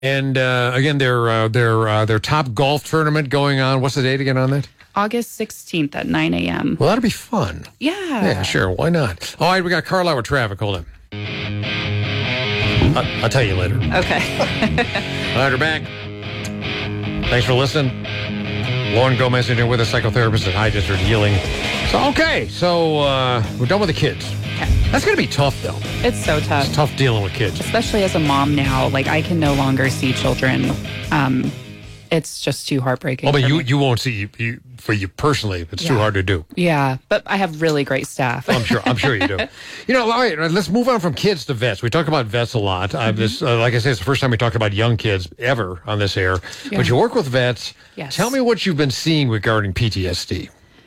And again, their top golf tournament going on. What's the date again on that? August 16th at 9 a.m. Well, that'll be fun. Yeah. Yeah, sure. Why not? All right, we got Carlisle with traffic. Hold on. I'll tell you later. Okay. All right, we're back. Thanks for listening. Lauren Gomez in here with a psychotherapist at High District Healing. So we're done with the kids. Okay. That's going to be tough, though. It's so tough. It's tough dealing with kids. Especially as a mom now. Like, I can no longer see children. It's just too heartbreaking. Oh, but for me. you won't see for you personally. It's too hard to do. Yeah, but I have really great staff. I'm sure you do. All right, let's move on from kids to vets. We talk about vets a lot. This, like I said, it's the first time we talked about young kids ever on this air. Yeah. But you work with vets. Yes. Tell me what you've been seeing regarding PTSD.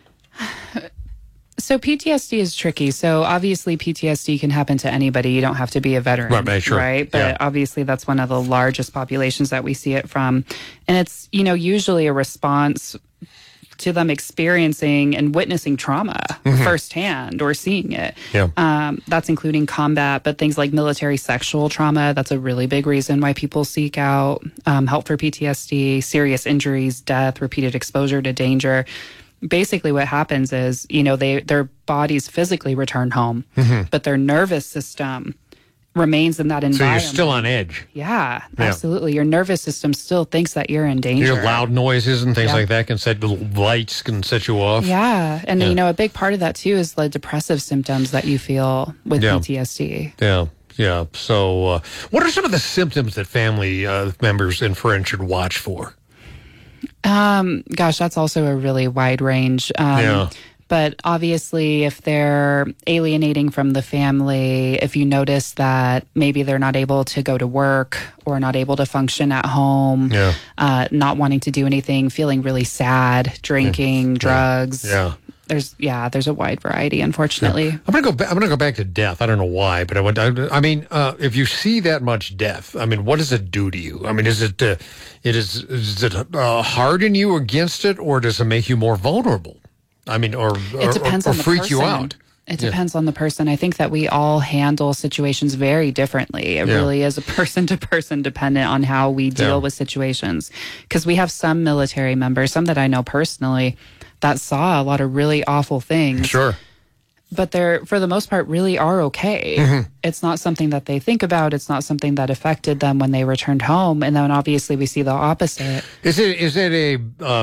So PTSD is tricky. So obviously PTSD can happen to anybody. You don't have to be a veteran, right? Sure. Right? But obviously that's one of the largest populations that we see it from. And it's, usually a response to them experiencing and witnessing trauma firsthand or seeing it. Yeah. That's including combat, but things like military sexual trauma, that's a really big reason why people seek out help for PTSD, serious injuries, death, repeated exposure to danger. Basically what happens is, their bodies physically return home, but their nervous system remains in that environment. So you're still on edge. Yeah, absolutely. Your nervous system still thinks that you're in danger. Your loud noises and things like that lights can set you off. Yeah. And, a big part of that, too, is the depressive symptoms that you feel with PTSD. Yeah. Yeah. So what are some of the symptoms that family members and friends should watch for? Gosh, that's also a really wide range. But obviously, if they're alienating from the family, if you notice that maybe they're not able to go to work or not able to function at home, not wanting to do anything, feeling really sad, drinking, drugs. Yeah. There's a wide variety, unfortunately. Yeah. I'm gonna go back to death. I don't know why, but if you see that much death, what does it do to you? Is it harden you against it, or does it make you more vulnerable? Or freak you out? It depends on the person. I think that we all handle situations very differently. It really is a person-to-person dependent on how we deal with situations. Because we have some military members, some that I know personally, that saw a lot of really awful things. Sure. But they're, for the most part, really are okay. It's not something that they think about. It's not something that affected them when they returned home. And then obviously we see the opposite. Is it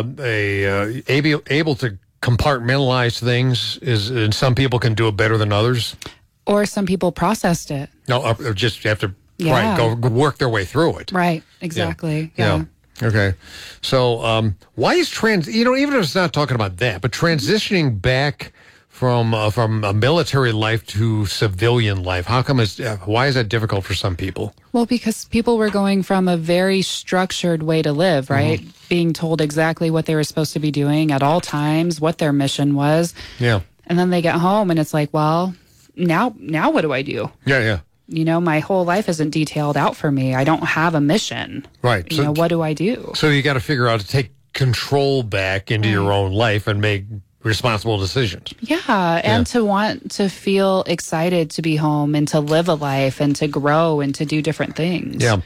able to compartmentalize things? And some people can do it better than others? Or some people processed it. No, just have to go work their way through it. Right, exactly. Yeah. Okay. So why is even if it's not talking about that, but transitioning back from a military life to civilian life, why is that difficult for some people? Well, because people were going from a very structured way to live, right? Being told exactly what they were supposed to be doing at all times, what their mission was. Yeah. And then they get home and it's like, well, now what do I do? Yeah. My whole life isn't detailed out for me. I don't have a mission. Right. What do I do? So you got to figure out to take control back into your own life and make responsible decisions. Yeah, and to want to feel excited to be home and to live a life and to grow and to do different things. Yeah.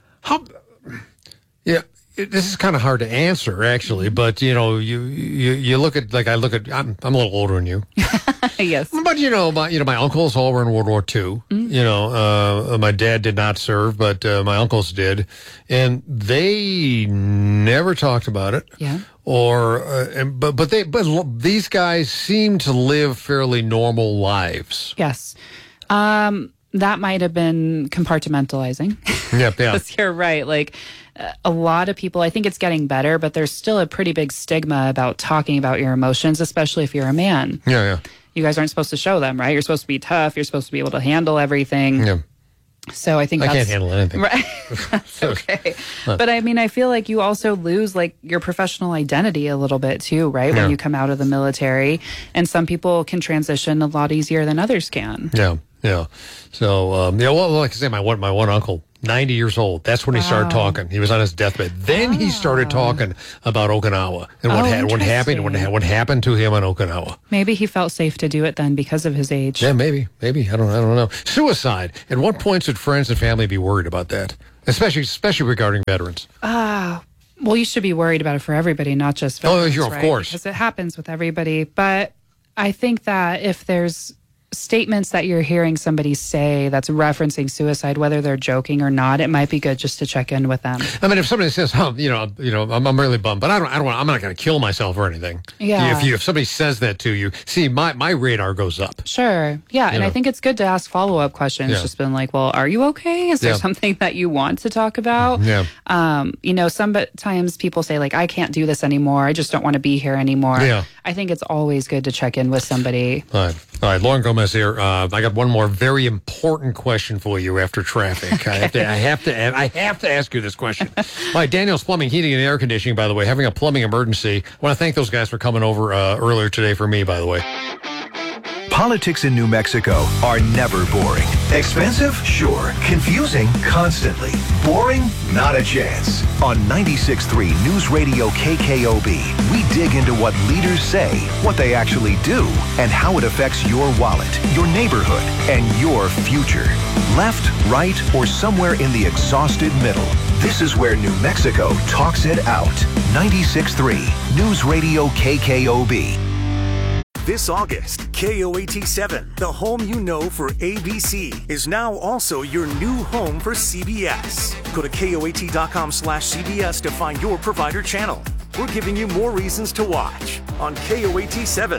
This is kind of hard to answer, actually, but you look at, I'm a little older than you. Yes. But my uncles all were in World War II. My dad did not serve, but my uncles did, and they never talked about it. Yeah. But these guys seem to live fairly normal lives. Yes. That might have been compartmentalizing. Yep, yeah. You're right. A lot of people, I think it's getting better, but there's still a pretty big stigma about talking about your emotions, especially if you're a man. Yeah. You guys aren't supposed to show them, right? You're supposed to be tough. You're supposed to be able to handle everything. Yeah. So I think I can't handle anything. Right. That's okay. But I feel like you also lose your professional identity a little bit too, right? When you come out of the military, and some people can transition a lot easier than others can. Yeah. So, like I say, my one uncle, 90 years old. That's when he started talking. He was on his deathbed. Then he started talking about Okinawa and what happened to him on Okinawa. Maybe he felt safe to do it then because of his age. Yeah, maybe. I don't know. Suicide. At what point should friends and family be worried about that? Especially regarding veterans. Well, you should be worried about it for everybody, not just veterans. Of course. Because it happens with everybody. But I think that if there's statements that you're hearing somebody say that's referencing suicide, whether they're joking or not, it might be good just to check in with them. I mean, if somebody says, I'm really bummed, but I'm not going to kill myself or anything. Yeah. If somebody says that to you, see, my radar goes up. Sure. Yeah. And I think it's good to ask follow-up questions. Yeah. Just been like, well, are you okay? Is there something that you want to talk about? Yeah. Sometimes people say like, I can't do this anymore. I just don't want to be here anymore. Yeah. I think it's always good to check in with somebody. All right. Lauren Gomez here. I got one more very important question for you after traffic. Okay. I have to ask you this question. All right, Daniel's Plumbing, Heating, and Air Conditioning, by the way, having a plumbing emergency. I want to thank those guys for coming over earlier today for me, by the way. Politics in New Mexico are never boring. Expensive? Sure. Confusing? Constantly. Boring? Not a chance. On 96.3 News Radio KKOB, we dig into what leaders say, what they actually do, and how it affects your wallet, your neighborhood, and your future. Left, right, or somewhere in the exhausted middle. This is where New Mexico talks it out. 96.3 News Radio KKOB. This August, KOAT7, the home you know for ABC, is now also your new home for CBS. Go to KOAT.com/CBS to find your provider channel. We're giving you more reasons to watch on KOAT7.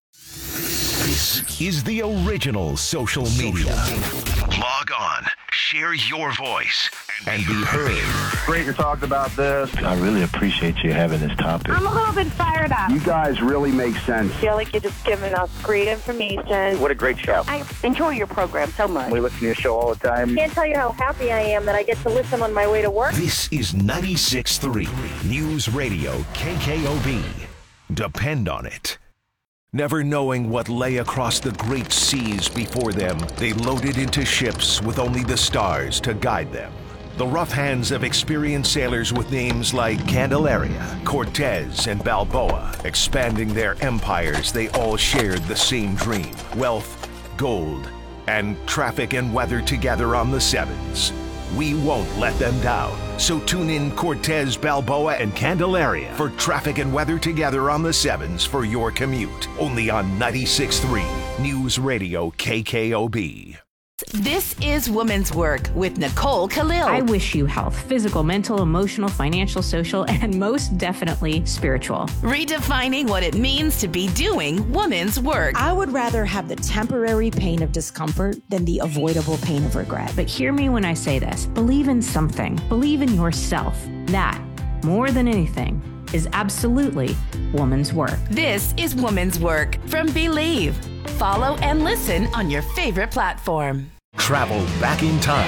This is the original social media. Log on, share your voice, and be heard. Great to talk about this. I really appreciate you having this topic. I'm a little bit fired up. You guys really make sense. I feel like you're just giving us great information. What a great show. I enjoy your program so much. We listen to your show all the time. Can't tell you how happy I am that I get to listen on my way to work. This is 96.3 News Radio KKOB. Depend on it. Never knowing what lay across the great seas before them, they loaded into ships with only the stars to guide them. The rough hands of experienced sailors with names like Candelaria, Cortez, and Balboa. Expanding their empires, they all shared the same dream: wealth, gold, and traffic and weather together on the sevens. We won't let them down. So tune in Cortez, Balboa, and Candelaria for traffic and weather together on the sevens for your commute. Only on 96.3 News Radio KKOB. This is Woman's Work with Nicole Khalil. I wish you health, physical, mental, emotional, financial, social, and most definitely spiritual. Redefining what it means to be doing woman's work. I would rather have the temporary pain of discomfort than the avoidable pain of regret. But hear me when I say this. Believe in something. Believe in yourself. That, more than anything, is absolutely woman's work. This is Woman's Work from Believe. Follow and listen on your favorite platform. Travel back in time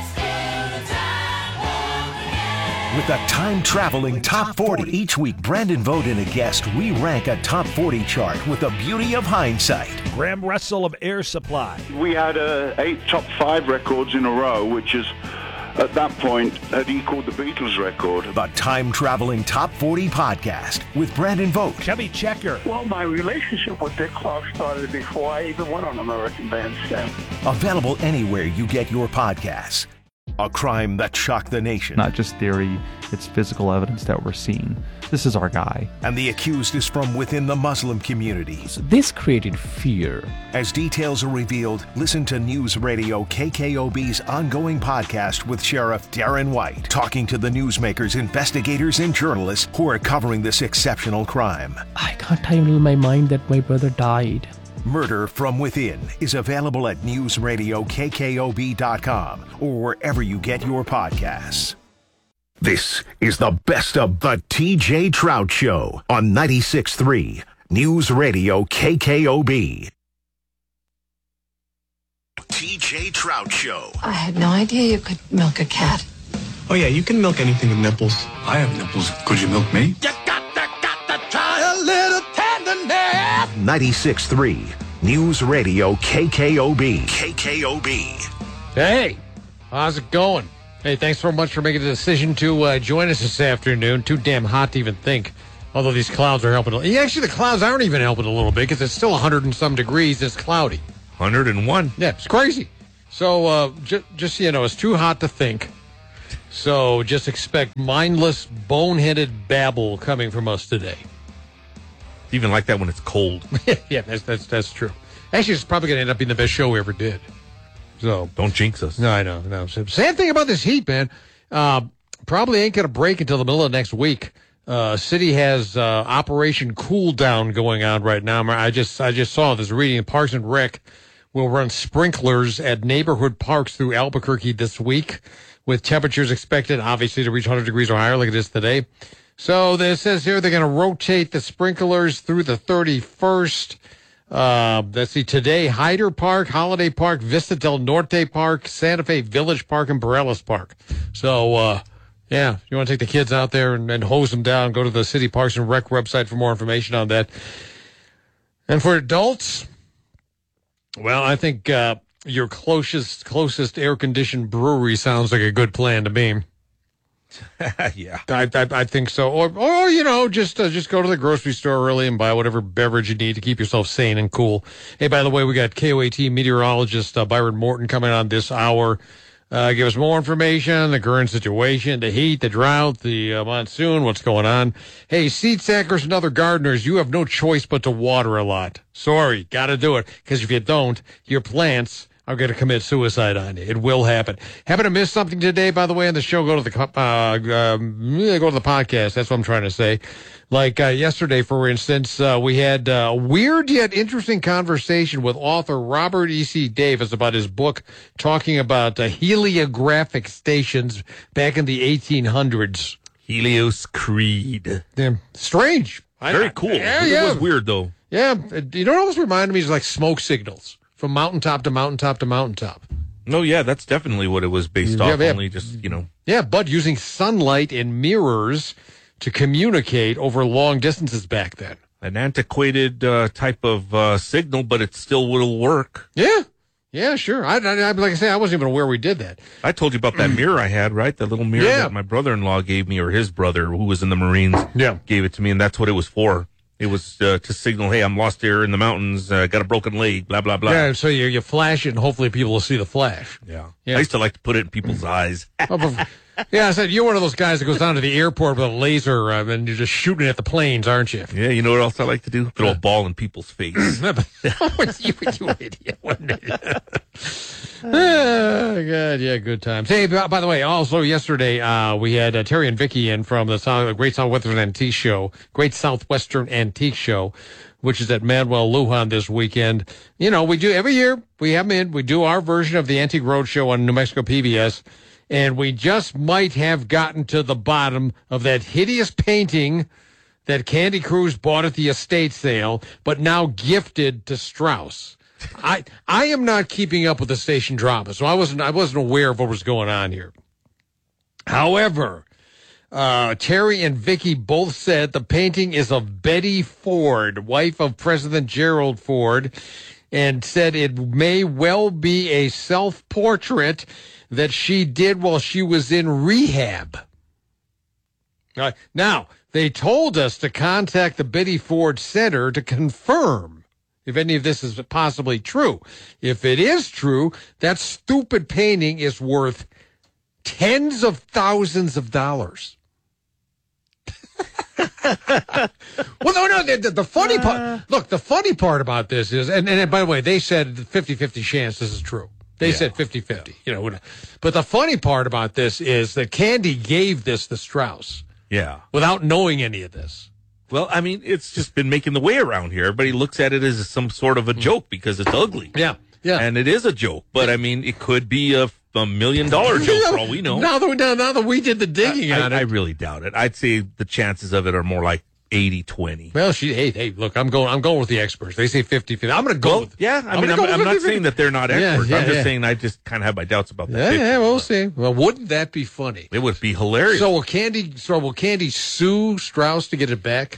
with a time-traveling Top 40. Each week, Brandon Vogt and a guest re-rank a Top 40 chart with the beauty of hindsight. Graham Russell of Air Supply. We had 8 top 5 records in a row, which is, at that point, had equaled the Beatles record. The time-traveling Top 40 podcast with Brandon Vogt. Chubby Checker. Well, my relationship with Dick Clark started before I even went on American Bandstand. Available anywhere you get your podcasts. A crime that shocked the nation. Not just theory, it's physical evidence that we're seeing. This is our guy. And the accused is from within the Muslim community. So this created fear. As details are revealed, listen to News Radio KKOB's ongoing podcast with Sheriff Darren White, talking to the newsmakers, investigators, and journalists who are covering this exceptional crime. I can't handle my mind that my brother died. Murder from Within is available at newsradiokkob.com or wherever you get your podcasts. This is the best of the TJ Trout Show on 96.3 News Radio KKOB. TJ Trout Show. I had no idea you could milk a cat. Oh yeah, you can milk anything with nipples. I have nipples. Could you milk me? You got to try a little tenderness. 96.3 News Radio KKOB. KKOB. Hey, how's it going? Hey, thanks so much for making the decision to join us this afternoon. Too damn hot to even think. Although these clouds are helping. Actually, the clouds aren't even helping a little bit because it's still 100 and some degrees. It's cloudy. 101. Yeah, it's crazy. So just so you know, it's too hot to think. So just expect mindless, boneheaded babble coming from us today. It's even like that when it's cold. Yeah, that's true. Actually, it's probably going to end up being the best show we ever did. So don't jinx us. No, I know. No. Sad thing about this heat, man. Probably ain't going to break until the middle of next week. City has Operation Cool Down going on right now. I just saw this reading. Parks and Rec will run sprinklers at neighborhood parks through Albuquerque this week, with temperatures expected, obviously, to reach 100 degrees or higher like it is today. So it says here they're going to rotate the sprinklers through the 31st. Let's see, today, Hyder Park, Holiday Park, Vista del Norte Park, Santa Fe Village Park, and Bareilles Park. So, yeah, you want to take the kids out there and hose them down, go to the City Parks and Rec website for more information on that. And for adults, well, I think your closest air-conditioned brewery sounds like a good plan to me. Yeah, I think so. Or you know, just go to the grocery store early and buy whatever beverage you need to keep yourself sane and cool. Hey, by the way, we got KOAT meteorologist Byron Morton coming on this hour. Give us more information, the current situation, the heat, the drought, the monsoon, what's going on. Hey, seed stackers and other gardeners, you have no choice but to water a lot. Sorry, got to do it, because if you don't, your plants are going to commit suicide on you. It will happen. Happen to miss something today, by the way, on the show, go to the podcast. That's what I'm trying to say. Like yesterday, for instance, we had a weird yet interesting conversation with author Robert E.C. Davis about his book talking about heliographic stations back in the 1800s. Helios Creed. Yeah. Strange. Very cool. It was weird, though. Yeah. You know what almost reminded me is like smoke signals from mountaintop to mountaintop to mountaintop. No, yeah, that's definitely what it was based off. Yeah. Only just, you know. Yeah, but using sunlight and mirrors to communicate over long distances back then. An antiquated type of signal, but it still will work. Yeah, sure. I like I say, I wasn't even aware we did that. I told you about that mirror I had, right? That little mirror that my brother-in-law gave me, or his brother, who was in the Marines, gave it to me, and that's what it was for. It was to signal, hey, I'm lost here in the mountains, got a broken leg, blah, blah, blah. Yeah, so you flash it, and hopefully people will see the flash. Yeah. I used to like to put it in people's eyes. Yeah, I said, you're one of those guys that goes down to the airport with a laser and you're just shooting at the planes, aren't you? Yeah, you know what else I like to do? Throw a ball in people's face. you idiot. Oh, God, yeah, good times. Hey, by the way, also yesterday we had Terry and Vicky in from the Great Southwestern Antique Show, which is at Manuel Lujan this weekend. You know, we do every year, we have them in, we do our version of the Antique Roadshow on New Mexico PBS. And we just might have gotten to the bottom of that hideous painting that Candy Cruz bought at the estate sale, but now gifted to Strauss. I am not keeping up with the station drama, so I wasn't aware of what was going on here. However, Terry and Vicky both said the painting is of Betty Ford, wife of President Gerald Ford, and said it may well be a self-portrait that she did while she was in rehab. Now, they told us to contact the Betty Ford Center to confirm if any of this is possibly true. If it is true, that stupid painting is worth tens of thousands of dollars. Well, no, the funny part, look, the funny part about this is, and by the way, they said 50-50 chance this is true. They said 50-50, you know. But the funny part about this is that Candy gave this to Strauss. Yeah. Without knowing any of this. Well, I mean, it's just been making the way around here. Everybody looks at it as some sort of a joke because it's ugly. Yeah. And it is a joke. But, I mean, it could be a $1 million joke for all we know. Now that we did the digging on it. I really doubt it. I'd say the chances of it are more like 80-20. Well, hey, look, I'm going with the experts. They say 50-50. I'm going to go with yeah, I'm not saying that they're not experts. I'm just saying I just kind of have my doubts about that. Yeah, we'll see. Well, wouldn't that be funny? It would be hilarious. So will Candy sue Strauss to get it back?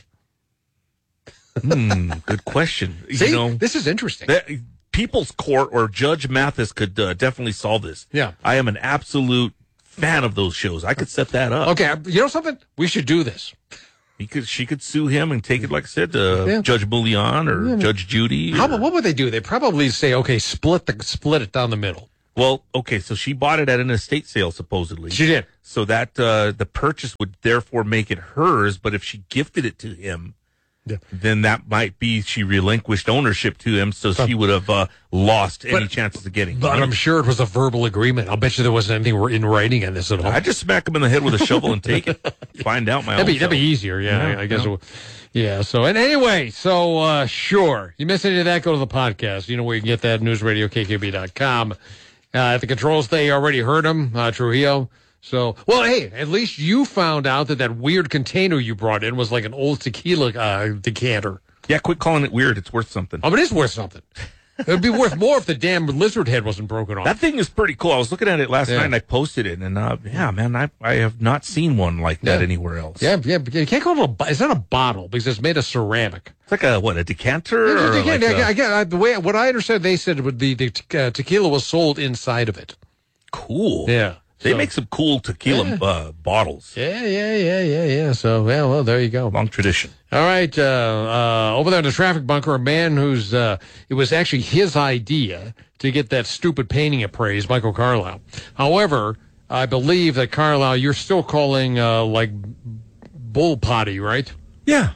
Good question. See, you know, this is interesting. People's Court or Judge Mathis could definitely solve this. Yeah. I am an absolute fan of those shows. I could set that up. Okay, you know something? We should do this. She could sue him and take it, like I said, to Judge Bouillon or Judge Judy. What would they do? They probably say, okay, split it down the middle. Well, okay, so she bought it at an estate sale, supposedly. She did. So that the purchase would therefore make it hers, but if she gifted it to him, then that might be she relinquished ownership to him, so she would have lost any chances of getting it. But I'm sure it was a verbal agreement. I'll bet you there wasn't anything in writing on this at all. I'd just smack him in the head with a shovel and take it. Find out my own That'd be easier, I guess. Yeah, so, and anyway, sure. You miss any of that, go to the podcast. You know where you can get that, newsradiokkb.com. At the controls, they already heard him, Trujillo. So, well, hey, at least you found out that weird container you brought in was like an old tequila decanter. Yeah, quit calling it weird. It's worth something. Oh, but it is worth something. It would be worth more if the damn lizard head wasn't broken off. That thing is pretty cool. I was looking at it last night and I posted it. And, man, I have not seen one like that anywhere else. Yeah, but you can't call it it's not a bottle because it's made of ceramic. It's like a decanter? What I understood, they said the tequila was sold inside of it. Cool. Yeah. They make some cool tequila bottles. Yeah. So, well, there you go. Long tradition. All right. Over there in the traffic bunker, a man who's, it was actually his idea to get that stupid painting appraised, Michael Carlisle. However, I believe that Carlisle, you're still calling, like, bull potty, right? Yeah.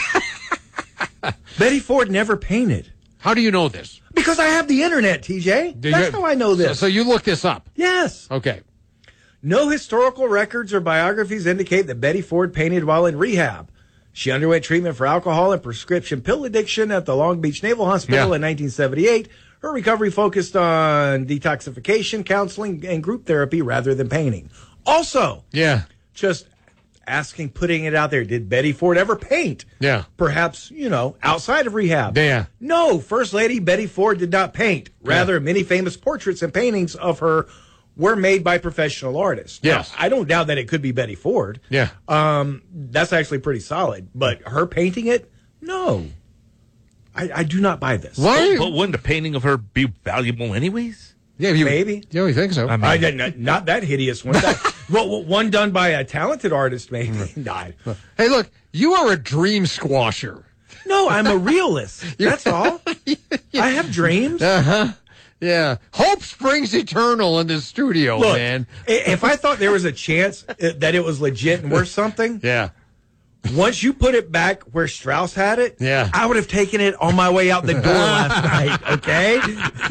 Betty Ford never painted. How do you know this? Because I have the internet, TJ. That's how I know this. So you looked this up? Yes. Okay. No historical records or biographies indicate that Betty Ford painted while in rehab. She underwent treatment for alcohol and prescription pill addiction at the Long Beach Naval Hospital in 1978. Her recovery focused on detoxification, counseling, and group therapy rather than painting. Also, just putting it out there, did Betty Ford ever paint? Yeah. Perhaps, outside of rehab. Yeah. No, First Lady Betty Ford did not paint. Rather, many famous portraits and paintings of her were made by professional artists. Yes. Now, I don't doubt that it could be Betty Ford. Yeah. That's actually pretty solid. But her painting it? No. I do not buy this. Why? But wouldn't a painting of her be valuable anyways? Yeah, maybe. Yeah, you think so? I mean, not that hideous one. One done by a talented artist, maybe. Hey, look, you are a dream squasher. No, I'm a realist. That's all. I have dreams. Yeah. Hope springs eternal in this studio, Look, man. If I thought there was a chance that it was legit and worth something, once you put it back where Strauss had it, I would have taken it on my way out the door last night, okay?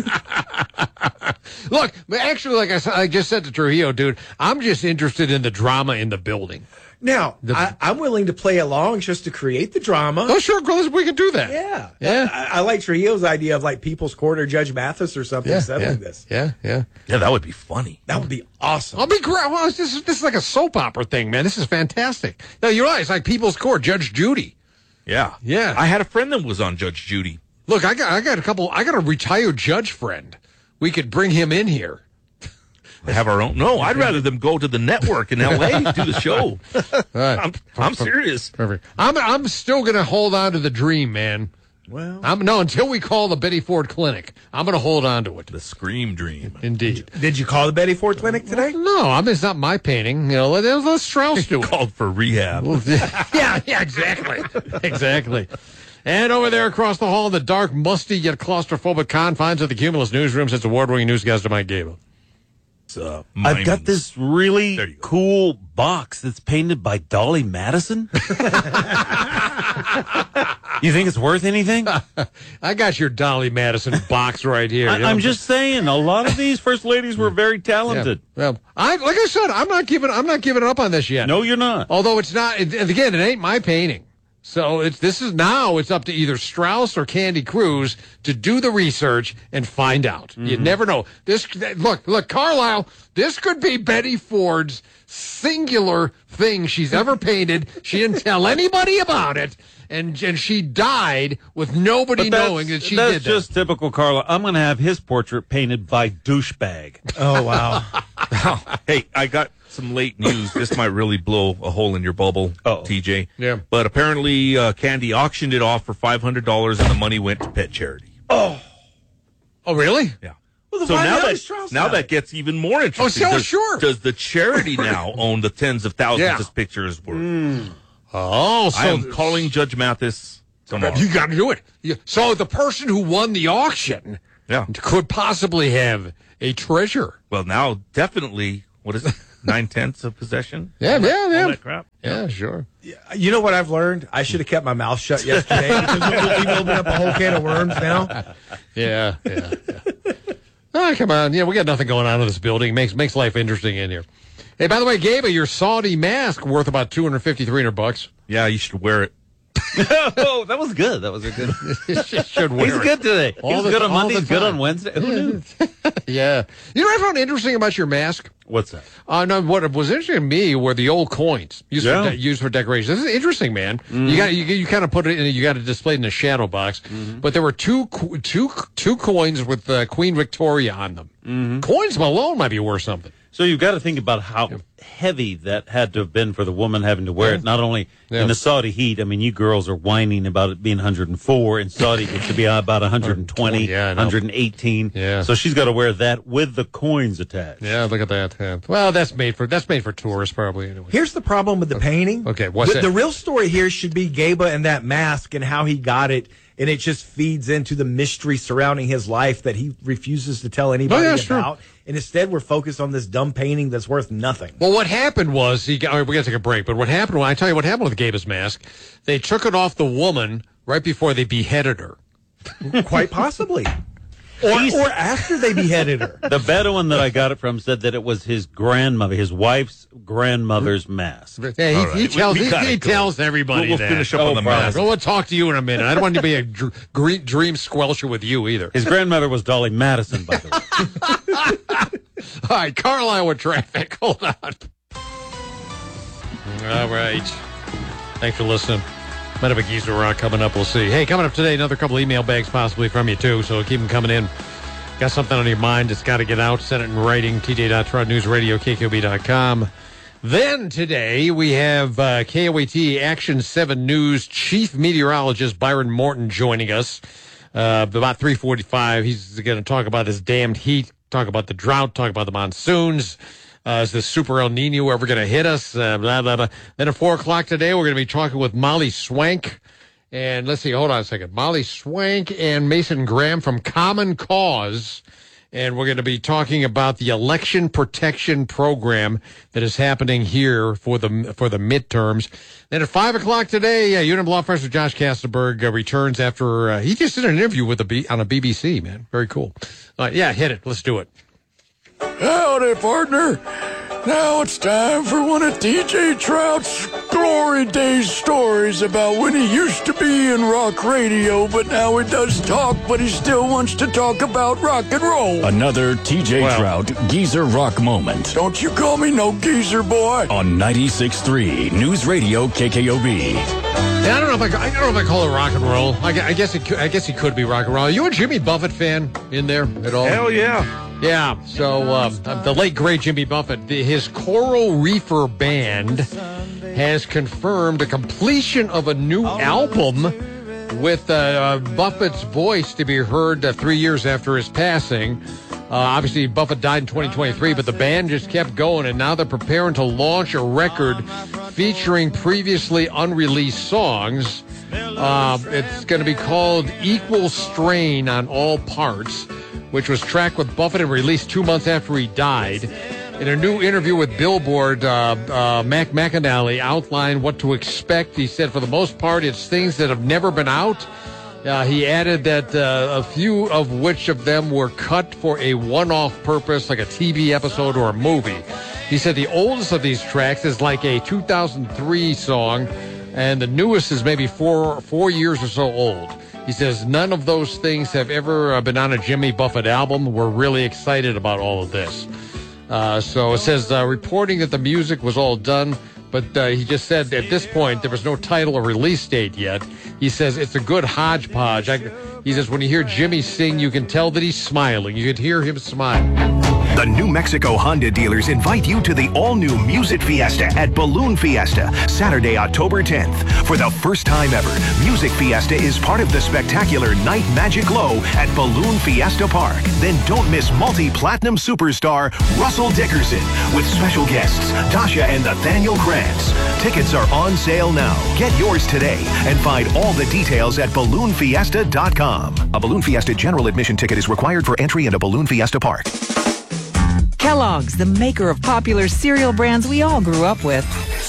Look, actually, like I just said to Trujillo, dude, I'm just interested in the drama in the building. Now, I'm willing to play along just to create the drama. Oh, sure, we can do that. Yeah. I like Trujillo's idea of like People's Court or Judge Mathis or something settling this. Yeah, that would be funny. That would be awesome. I'll be great. Well, this is like a soap opera thing, man. This is fantastic. Now, you're right. It's like People's Court, Judge Judy. Yeah. I had a friend that was on Judge Judy. Look, I got a retired judge friend. We could bring him in here. Have our own. No, I'd rather them go to the network in L.A. and do the show. Right. I'm serious. Perfect. I'm still going to hold on to the dream, man. Well, until we call the Betty Ford Clinic, I'm going to hold on to it. The Scream Dream. Indeed. Did you call the Betty Ford Clinic today? No, it's not my painting. Let Strauss do it. Called for rehab. Yeah, exactly. Exactly. And over there across the hall, the dark, musty, yet claustrophobic confines of the Cumulus newsroom sits award-winning newscaster Mike Gable. I've got this really cool box that's painted by Dolly Madison. You think it's worth anything? I got your Dolly Madison box right here. I'm just saying, a lot of these first ladies were very talented. Yeah. Well, like I said, I'm not giving up on this yet. No, you're not. Although it's not. Again, it ain't my painting. So it's up to either Strauss or Candy Cruz to do the research and find out. You never know. Look, Carlisle, this could be Betty Ford's singular thing she's ever painted. She didn't tell anybody about it, and she died with nobody knowing that she did that. That's just typical Carlisle. I'm going to have his portrait painted by douchebag. Oh, wow. Hey, I got some late news. This might really blow a hole in your bubble, TJ. Yeah. But apparently, Candy auctioned it off for $500, and the money went to pet charity. Oh, really? Yeah. Well, so now that gets even more interesting. Oh, sure. Does the charity now own the tens of thousands this picture is worth? Oh, so I am calling Judge Mathis tomorrow. You got to do it. So the person who won the auction could possibly have a treasure. Well, now definitely, what is it? 9/10 of possession? Yeah. All that crap? Yeah, sure. You know what I've learned? I should have kept my mouth shut yesterday because we've opened up a whole can of worms now. Yeah. Oh, come on. Yeah, we got nothing going on in this building. Makes life interesting in here. Hey, by the way, Gabe, your Saudi mask worth about $250-$300. Yeah, you should wear it. Oh, that was good. That was a good. Should wear He's it. good today. He's good on Monday. He's good on Wednesday. Who knew? Yeah. You know what I found interesting about your mask? What's that? No, what was interesting to me were the old coins used for decoration. This is interesting, man. Mm-hmm. You kind of put it in. You got it displayed in a shadow box. Mm-hmm. But there were two coins with Queen Victoria on them. Mm-hmm. Coins alone might be worth something. So you've got to think about how heavy that had to have been for the woman having to wear it. Not only in the Saudi heat. I mean, you girls are whining about it being 104. In Saudi, it could be about 120, 118. Yeah. So she's got to wear that with the coins attached. Yeah, look at that. Yeah. Well, that's made for tourists probably anyway. Here's the problem with the painting. Okay, what's that? The real story here should be Gaba and that mask and how he got it. And it just feeds into the mystery surrounding his life that he refuses to tell anybody about. True. And instead, we're focused on this dumb painting that's worth nothing. Well, what happened was, we got to take a break, but what happened, I tell you what happened with Gaba's mask. They took it off the woman right before they beheaded her. Quite possibly. Or after they beheaded her. The Bedouin that I got it from said that it was his grandmother, his wife's grandmother's mask. Yeah, he tells everybody we'll that. finish up on the mask. We'll talk to you in a minute. I don't want to be a dream squelcher with you either. His grandmother was Dolly Madison, by the way. All right, Carlisle with traffic. Hold on. All right. Thanks for listening. Might have a Geezer Rock coming up. We'll see. Hey, coming up today, another couple email bags possibly from you, too. So keep them coming in. Got something on your mind that's got to get out. Send it in writing. TJ.Trot News Radio, KKOB.com. Then today, we have KOAT Action 7 News Chief Meteorologist Byron Morton joining us. About 3:45, he's going to talk about this damned heat, talk about the drought, talk about the monsoons. Is the Super El Nino ever going to hit us? Blah, blah, blah. Then at 4 o'clock today, we're going to be talking with Molly Swank. And let's see, hold on a second. Molly Swank and Mason Graham from Common Cause. And we're going to be talking about the election protection program that is happening here for the midterms. Then at 5 o'clock today, Unit Law Professor Josh Kastenberg returns after he just did an interview with on a BBC, man. Very cool. Hit it. Let's do it. Howdy, partner. Now it's time for one of TJ Trout's glory days stories about when he used to be in rock radio, but now he does talk, but he still wants to talk about rock and roll. Another TJ Trout Geezer Rock moment. Don't you call me no geezer, boy. On 96.3 News Radio KKOB. Yeah, I don't know if I call it rock and roll. I guess he could be rock and roll. Are you a Jimmy Buffett fan in there at all? Hell yeah. Yeah, so the late, great Jimmy Buffett, his Coral Reefer Band has confirmed the completion of a new album with Buffett's voice to be heard 3 years after his passing. Obviously, Buffett died in 2023, but the band just kept going, and now they're preparing to launch a record featuring previously unreleased songs. It's going to be called Equal Strain on All Parts, which was tracked with Buffett and released 2 months after he died. In a new interview with Billboard, Mac McAnally outlined what to expect. He said, for the most part, it's things that have never been out. He added that a few of which of them were cut for a one-off purpose, like a TV episode or a movie. He said the oldest of these tracks is like a 2003 song, and the newest is maybe four years or so old. He says none of those things have ever been on a Jimmy Buffett album. We're really excited about all of this. So it says reporting that the music was all done, but he just said at this point there was no title or release date yet. He says it's a good hodgepodge. He says when you hear Jimmy sing, you can tell that he's smiling. You could hear him smile. The New Mexico Honda dealers invite you to the all-new Music Fiesta at Balloon Fiesta, Saturday, October 10th. For the first time ever, Music Fiesta is part of the spectacular Night Magic Glow at Balloon Fiesta Park. Then don't miss multi-platinum superstar Russell Dickerson with special guests Tasha and Nathaniel Krantz. Tickets are on sale now. Get yours today and find all the details at balloonfiesta.com. A Balloon Fiesta general admission ticket is required for entry into Balloon Fiesta Park. Kellogg's, the maker of popular cereal brands we all grew up with,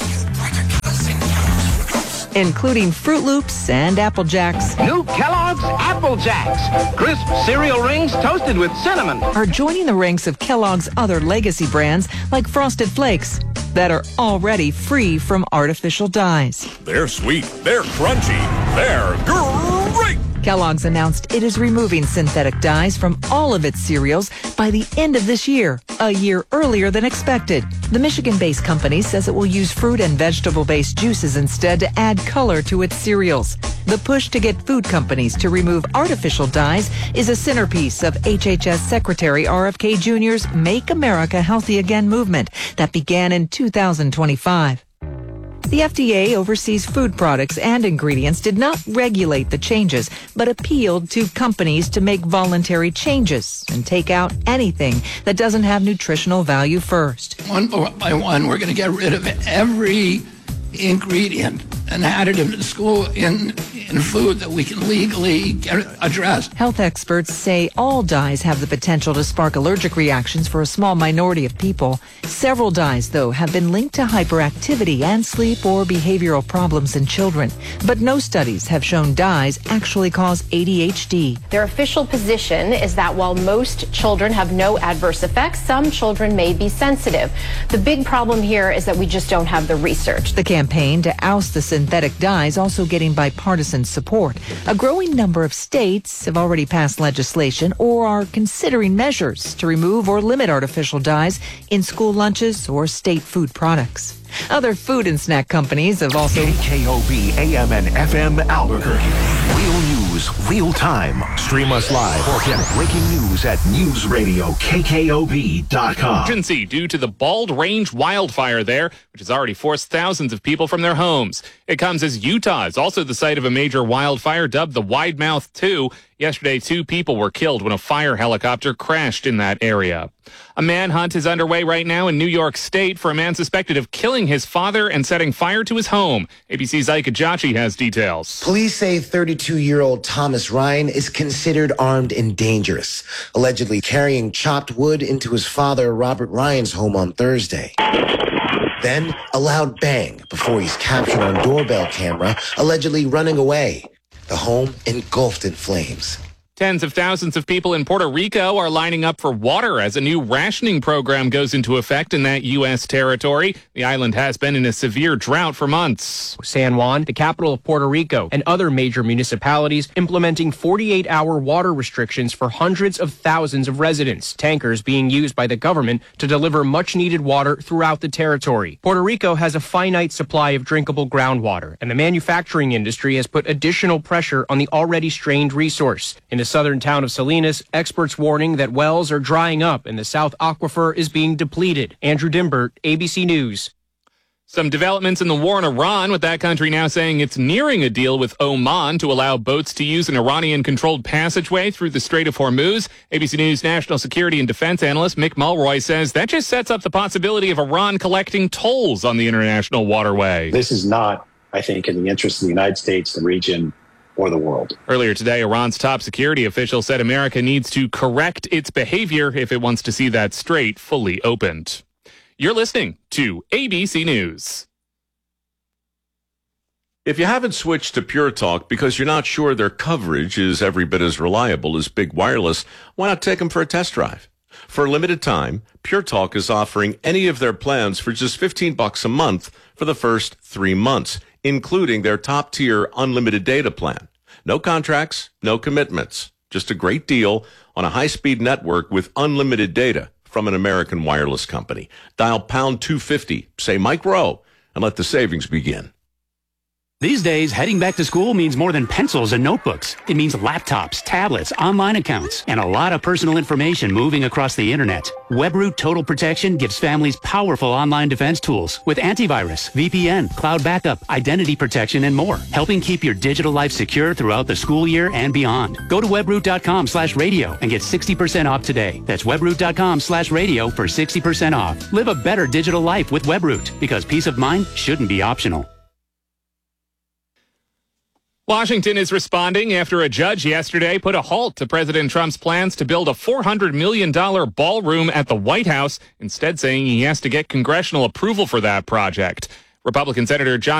including Fruit Loops and Apple Jacks. New Kellogg's Apple Jacks. Crisp cereal rings toasted with cinnamon. Are joining the ranks of Kellogg's other legacy brands like Frosted Flakes that are already free from artificial dyes. They're sweet, they're crunchy, they're great! Kellogg's announced it is removing synthetic dyes from all of its cereals by the end of this year, a year earlier than expected. The Michigan-based company says it will use fruit and vegetable-based juices instead to add color to its cereals. The push to get food companies to remove artificial dyes is a centerpiece of HHS Secretary RFK Jr.'s Make America Healthy Again movement that began in 2025. The FDA oversees food products and ingredients, did not regulate the changes, but appealed to companies to make voluntary changes and take out anything that doesn't have nutritional value first. One by one, we're going to get rid of every ingredient and additive to school in food that we can legally address. Health experts say all dyes have the potential to spark allergic reactions for a small minority of people. Several dyes, though, have been linked to hyperactivity and sleep or behavioral problems in children. But no studies have shown dyes actually cause ADHD. Their official position is that while most children have no adverse effects, some children may be sensitive. The big problem here is that we just don't have the research. The campaign to oust the synthetic dyes also getting bipartisan support. A growing number of states have already passed legislation or are considering measures to remove or limit artificial dyes in school lunches or state food products. Other food and snack companies have also... KKOB AM and FM Albuquerque. Real news, real time. Stream us live or get breaking news at newsradiokkob.com. Emergency due to the Bald Range wildfire there, which has already forced thousands of people from their homes. It comes as Utah is also the site of a major wildfire dubbed the Wide Mouth 2. Yesterday, 2 people were killed when a fire helicopter crashed in that area. A manhunt is underway right now in New York State for a man suspected of killing his father and setting fire to his home. ABC's Ike Ajachi has details. Police say 32-year-old Thomas Ryan is considered armed and dangerous, allegedly carrying chopped wood into his father Robert Ryan's home on Thursday. Then a loud bang before he's captured on doorbell camera, allegedly running away. The home engulfed in flames. Tens of thousands of people in Puerto Rico are lining up for water as a new rationing program goes into effect in that U.S. territory. The island has been in a severe drought for months. San Juan, the capital of Puerto Rico, and other major municipalities implementing 48-hour water restrictions for hundreds of thousands of residents, tankers being used by the government to deliver much-needed water throughout the territory. Puerto Rico has a finite supply of drinkable groundwater, and the manufacturing industry has put additional pressure on the already strained resource. In the southern town of Salinas, experts warning that wells are drying up and the South Aquifer is being depleted. Andrew Dimbert, ABC News. Some developments in the war in Iran, with that country now saying it's nearing a deal with Oman to allow boats to use an Iranian-controlled passageway through the Strait of Hormuz. ABC News national security and defense analyst Mick Mulroy says that just sets up the possibility of Iran collecting tolls on the international waterway. This is not, I think, in the interest of the United States, the region, or the world. Earlier today, Iran's top security official said America needs to correct its behavior if it wants to see that strait fully opened. You're listening to ABC News. If you haven't switched to Pure Talk because you're not sure their coverage is every bit as reliable as Big Wireless, why not take them for a test drive? For a limited time, Pure Talk is offering any of their plans for just $15 a month for the first 3 months, including their top-tier unlimited data plan. No contracts, no commitments. Just a great deal on a high-speed network with unlimited data from an American wireless company. Dial pound 250, say Mike Rowe, and let the savings begin. These days, heading back to school means more than pencils and notebooks. It means laptops, tablets, online accounts, and a lot of personal information moving across the internet. WebRoot Total Protection gives families powerful online defense tools with antivirus, VPN, cloud backup, identity protection, and more, helping keep your digital life secure throughout the school year and beyond. Go to webroot.com/radio and get 60% off today. That's webroot.com/radio for 60% off. Live a better digital life with WebRoot, because peace of mind shouldn't be optional. Washington is responding after a judge yesterday put a halt to President Trump's plans to build a $400 million ballroom at the White House, instead saying he has to get congressional approval for that project. Republican Senator John